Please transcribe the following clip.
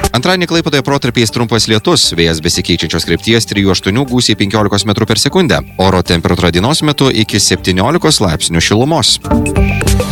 Antradienį Klaipėdoje protarpiais trumpas lietus, vėjas besikeičiančios krypties 3-8 gūsiai 15 m/s. Oro temperatūra dienos metu iki 17 laipsnių šilumos.